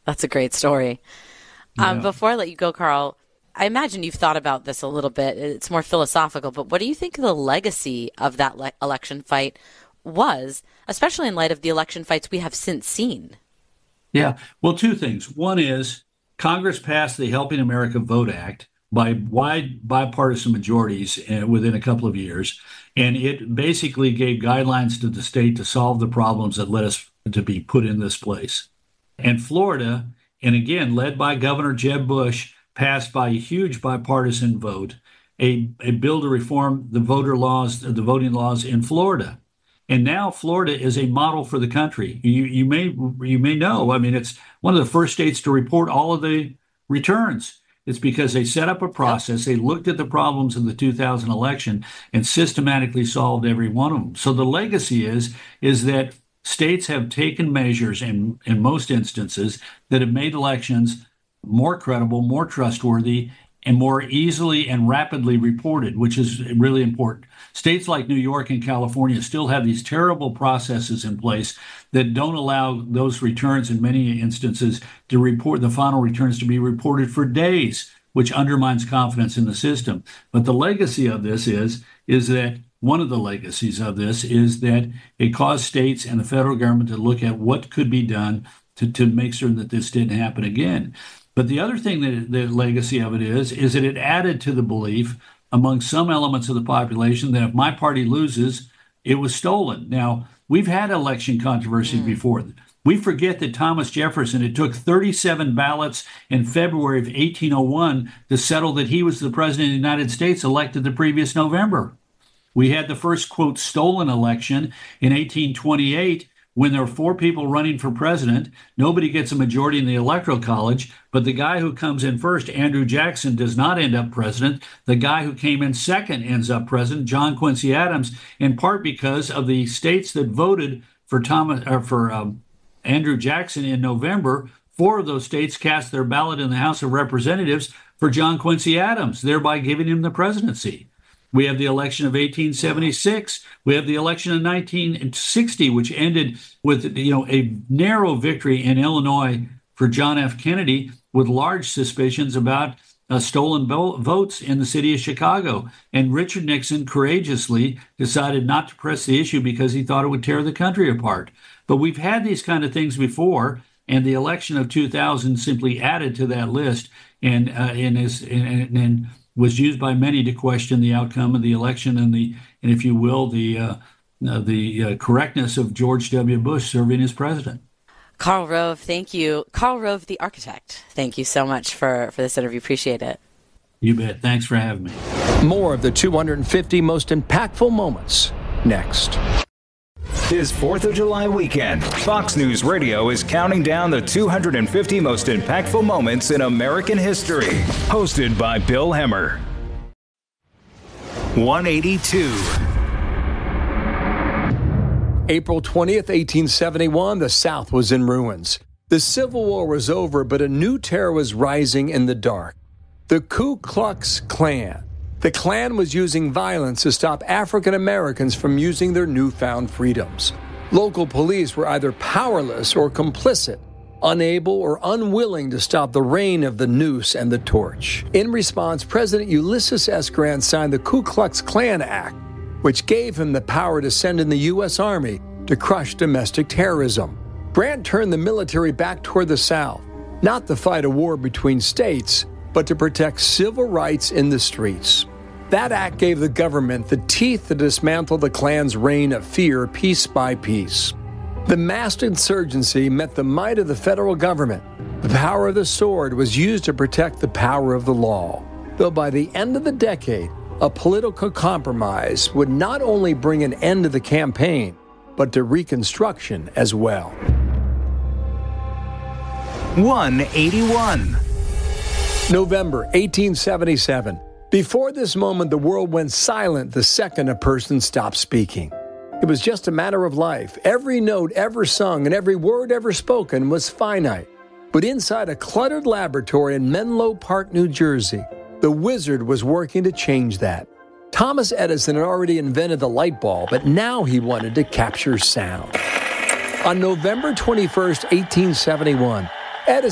That's a great story. Yeah. Before I let you go, Carl, I imagine you've thought about this a little bit. It's more philosophical, but what do you think the legacy of that election fight was, especially in light of the election fights we have since seen? Yeah. Well, two things. One is Congress passed the Helping America Vote Act by wide bipartisan majorities within a couple of years. And it basically gave guidelines to the state to solve the problems that led us to be put in this place. And Florida, and again, led by Governor Jeb Bush, passed by a huge bipartisan vote a bill to reform the voting laws in Florida. And now Florida is a model for the country. You may know. I mean, it's one of the first states to report all of the returns. It's because they set up a process. They looked at the problems in the 2000 election and systematically solved every one of them. So the legacy is that states have taken measures in most instances that have made elections more credible, more trustworthy, and more easily and rapidly reported, which is really important. States like New York and California still have these terrible processes in place that don't allow those returns in many instances to report the final returns to be reported for days, which undermines confidence in the system. But the legacy of this is that one of the legacies of this is that it caused states and the federal government to look at what could be done to make certain that this didn't happen again. But the other thing that the legacy of it is that it added to the belief among some elements of the population that if my party loses, it was stolen. Now, we've had election controversies before. We forget that Thomas Jefferson, it took 37 ballots in February of 1801 to settle that he was the president of the United States elected the previous November. We had the first, quote, stolen election in 1828 when there were four people running for president. Nobody gets a majority in the Electoral College, but the guy who comes in first, Andrew Jackson, does not end up president. The guy who came in second ends up president, John Quincy Adams, in part because of the states that voted for Andrew Jackson in November. Four of those states cast their ballot in the House of Representatives for John Quincy Adams, thereby giving him the presidency. We have the election of 1876. We have the election of 1960, which ended with a narrow victory in Illinois for John F. Kennedy, with large suspicions about stolen votes in the city of Chicago. And Richard Nixon courageously decided not to press the issue because he thought it would tear the country apart. But we've had these kind of things before, and the election of 2000 simply added to that list, and was used by many to question the outcome of the election and if you will, the correctness of George W. Bush serving as president. Karl Rove, thank you. Karl Rove, the architect, thank you so much for this interview. Appreciate it. You bet. Thanks for having me. More of the 250 most impactful moments next. This 4th of July weekend, Fox News Radio is counting down the 250 most impactful moments in American history. Hosted by Bill Hemmer. 182. April 20th, 1871, the South was in ruins. The Civil War was over, but a new terror was rising in the dark. The Ku Klux Klan. The Klan was using violence to stop African Americans from using their newfound freedoms. Local police were either powerless or complicit, unable or unwilling to stop the reign of the noose and the torch. In response, President Ulysses S. Grant signed the Ku Klux Klan Act, which gave him the power to send in the U.S. Army to crush domestic terrorism. Grant turned the military back toward the South, not to fight a war between states, but to protect civil rights in the streets. That act gave the government the teeth to dismantle the Klan's reign of fear piece by piece. The massed insurgency met the might of the federal government. The power of the sword was used to protect the power of the law. Though by the end of the decade, a political compromise would not only bring an end to the campaign, but to Reconstruction as well. 181. November 1877. Before this moment, the world went silent the second a person stopped speaking. It was just a matter of life. Every note ever sung and every word ever spoken was finite. But inside a cluttered laboratory in Menlo Park, New Jersey, the wizard was working to change that. Thomas Edison had already invented the light bulb, but now he wanted to capture sound. On November 21st, 1871, Edison